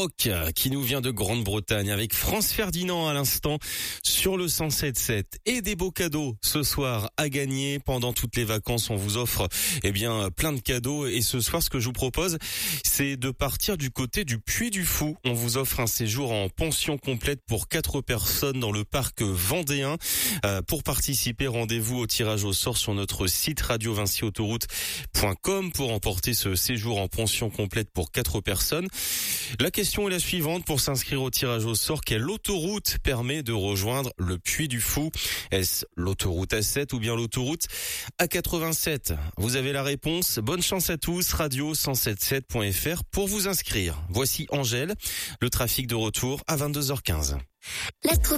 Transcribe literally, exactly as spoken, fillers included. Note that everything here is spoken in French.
rock qui nous vient de Grande-Bretagne avec France Ferdinand à l'instant sur le cent sept sept et des beaux cadeaux ce soir à gagner pendant toutes les vacances. On vous offre eh bien plein de cadeaux et ce soir ce que je vous propose c'est de partir du côté du Puy du Fou. On vous offre un séjour en pension complète pour quatre personnes dans le parc vendéen. Euh, pour participer, rendez-vous au tirage au sort sur notre site radio vinci autoroute point com pour emporter ce séjour en pension complète pour quatre personnes. La question est la suivante: pour s'inscrire au tirage au sort, quelle autoroute permet de rejoindre le Puy du Fou? Est-ce l'autoroute A sept ou bien l'autoroute A quatre-vingt-sept? Vous avez la réponse. Bonne chance à tous. radio cent soixante-dix-sept point f r pour vous inscrire. Voici Angèle. Le trafic de retour à vingt-deux heures quinze.